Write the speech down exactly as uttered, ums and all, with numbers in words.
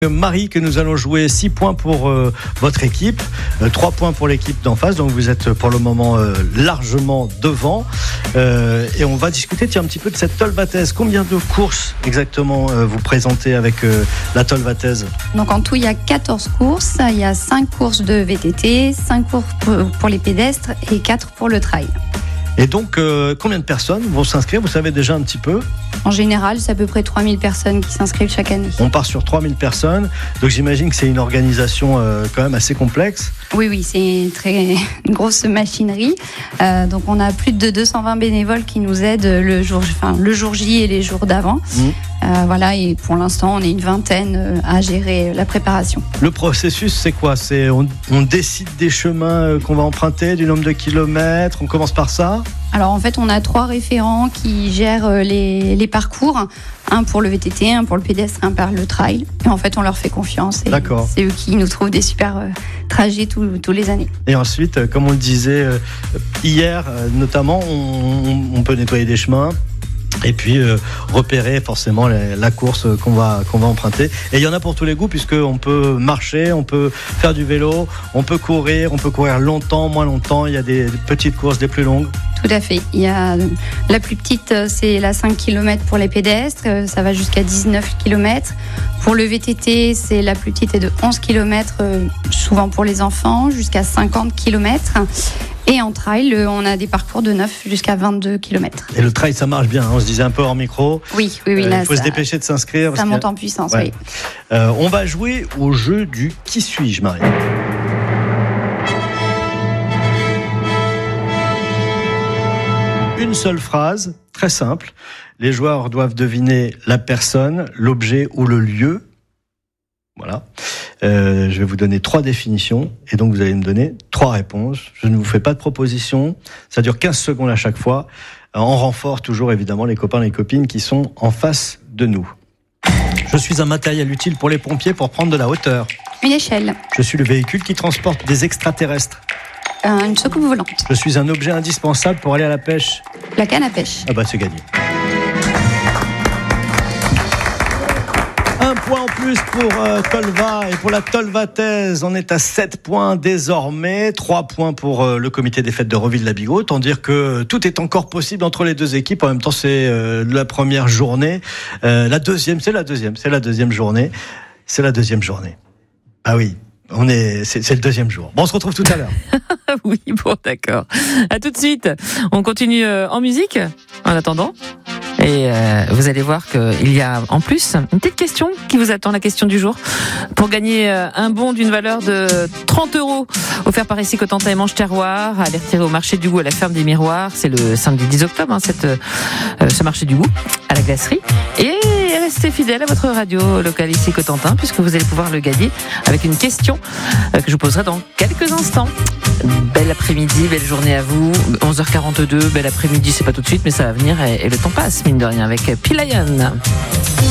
Marie, que nous allons jouer six points pour euh, votre équipe, euh, trois points pour l'équipe d'en face, donc vous êtes pour le moment euh, largement devant euh, et on va discuter tiens, un petit peu de cette Tolvatez. Combien de courses exactement euh, vous présentez avec euh, la Tolvatez? Donc en tout il y a quatorze courses, il y a cinq courses de V T T, cinq courses pour les pédestres et quatre pour le trail. Et donc, euh, combien de personnes vont s'inscrire? Vous savez déjà un petit peu? En général, c'est à peu près trois mille personnes qui s'inscrivent chaque année. On part sur trois mille personnes, donc j'imagine que c'est une organisation euh, quand même assez complexe. Oui, oui, c'est une très une grosse machinerie. Euh, donc on a plus de deux cent vingt bénévoles qui nous aident le jour, enfin, le jour J et les jours d'avant. Mmh. Euh, voilà, et pour l'instant, on est une vingtaine à gérer la préparation. Le processus, c'est quoi? C'est on, on décide des chemins qu'on va emprunter, du nombre de kilomètres, on commence par ça? Alors en fait, on a trois référents qui gèrent les, les parcours, un pour le V T T, un pour le pédestre, un pour le trail. Et en fait, on leur fait confiance. Et D'accord. C'est eux qui nous trouvent des super euh, trajets tous, tous les années. Et ensuite, comme on le disait euh, hier, euh, notamment, on, on peut nettoyer des chemins. Et puis euh, repérer forcément la, la course qu'on va, qu'on va emprunter. Et il y en a pour tous les goûts, puisqu'on peut marcher, on peut faire du vélo, on peut courir, on peut courir longtemps, moins longtemps. Il y a des, des petites courses, des plus longues. Tout à fait. Il y a la plus petite, c'est la cinq kilomètres pour les pédestres, ça va jusqu'à dix-neuf kilomètres. Pour le V T T, c'est la plus petite est de onze kilomètres, souvent pour les enfants, jusqu'à cinquante kilomètres. Et en trail, on a des parcours de neuf jusqu'à vingt-deux kilomètres. Et le trail, ça marche bien, hein, on se disait un peu hors micro. Oui, oui, oui. Euh, Là, il faut ça, se dépêcher de s'inscrire. Ça monte en puissance, ouais. oui. Euh, on va jouer au jeu du Qui suis-je, Marie? Une seule phrase, très simple. Les joueurs doivent deviner la personne, l'objet ou le lieu. Voilà. Euh, je vais vous donner trois définitions et donc vous allez me donner trois réponses. Je ne vous fais pas de proposition. Ça dure quinze secondes à chaque fois. En renfort, toujours évidemment, les copains et les copines qui sont en face de nous. Je suis un matériel utile pour les pompiers pour prendre de la hauteur. Une échelle. Je suis le véhicule qui transporte des extraterrestres. Euh, une soucoupe volante. Je suis un objet indispensable pour aller à la pêche. La canne à pêche. Ah bah c'est gagné. Un point en plus pour euh, Tolva et pour la Tolvatez. On est à sept points désormais. trois points pour euh, le comité des fêtes de Reville-la-Bigot. Autant dire que tout est encore possible entre les deux équipes. En même temps, c'est euh, la première journée. Euh, la deuxième, c'est la deuxième. C'est la deuxième journée. C'est la deuxième journée. Ah oui. On est, c'est, c'est le deuxième jour. Bon, on se retrouve tout à l'heure. Oui, bon, d'accord. À tout de suite. On continue en musique, en attendant. Et euh, vous allez voir qu'il y a en plus une petite question qui vous attend, la question du jour. Pour gagner un bon d'une valeur de trente euros offert par ici Cotentin et Manche Terroir, à aller retirer au marché du goût à la ferme des Miroirs. C'est le samedi dix octobre, hein, cette, euh, ce marché du goût à la glacerie. Et restez fidèles à votre radio locale ici Cotentin, puisque vous allez pouvoir le gagner avec une question euh, que je vous poserai dans quelques instants. Bel après-midi, belle journée à vous. onze heures quarante-deux, bel après-midi, c'est pas tout de suite, mais ça va venir et, et le temps passe, mine de rien, avec Pilayan.